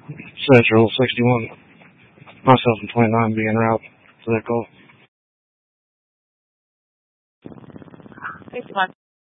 Central 61. Myself and 29 being route to that call. 61